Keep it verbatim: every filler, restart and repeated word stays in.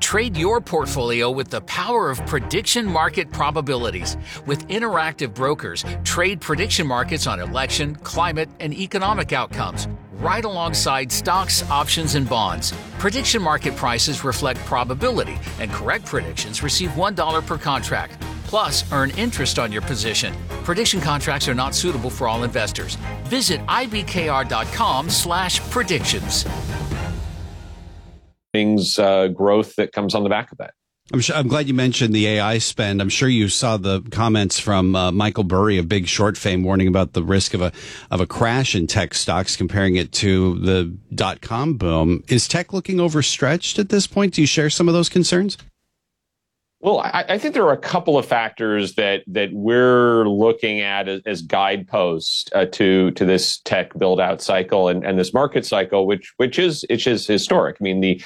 Trade your portfolio with the power of prediction market probabilities. With interactive brokers, trade prediction markets on election, climate, and economic outcomes, right alongside stocks, options, and bonds. Prediction market prices reflect probability, and correct predictions receive one dollar per contract. Plus, earn interest on your position. Prediction contracts are not suitable for all investors. Visit ibkr.com slash predictions. Things, uh, growth that comes on the back of that. I'm, sure, I'm glad you mentioned the A I spend. I'm sure you saw the comments from uh, Michael Burry of Big Short fame warning about the risk of a of a crash in tech stocks, comparing it to the dot-com boom. Is tech looking overstretched at this point? Do you share some of those concerns? Well, I, I think there are a couple of factors that that we're looking at as, as guideposts uh, to to this tech build out cycle and, and this market cycle, which which is which is historic. I mean, the